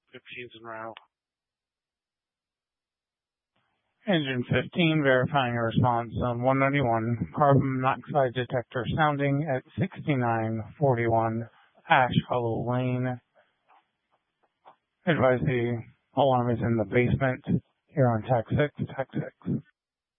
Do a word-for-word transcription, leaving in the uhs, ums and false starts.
fifteen's en route. Engine fifteen verifying a response on one ninety-one. Carbon monoxide detector sounding at sixty-nine forty-one Ash Hollow Lane. Advise the alarm is in the basement here on Tac six, Tac six.